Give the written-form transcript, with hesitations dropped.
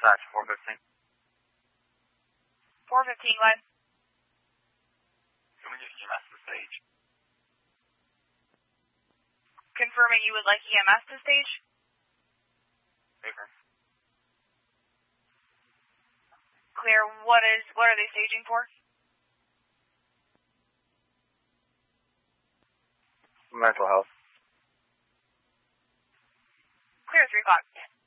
Dispatch 415. 415, what? Can we get EMS to stage? Confirming you would like EMS to stage? Paper. Clear. What are they staging for? Mental health. Clear, 3 o'clock.